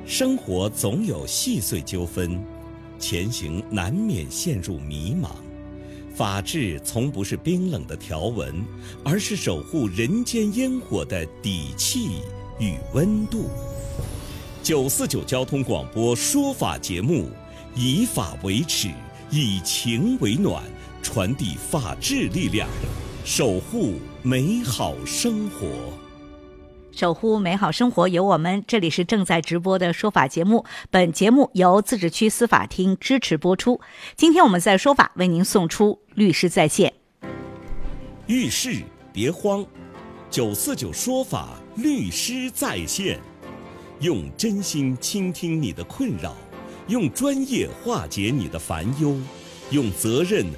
生活总有细碎纠纷，前行难免陷入迷茫。法治从不是冰冷的条文，而是守护人间烟火的底气与温度。949交通广播说法节目，以法为尺，以情为暖，传递法治力量，守护美好生活。 守护美好生活有我们，这里是正在直播的说法节目，本节目由自治区司法厅支持播出。今天我们在说法为您送出律师在线。 遇事别慌，949说法律师在线，用真心倾听你的困扰，用专业化解你的烦忧，用责任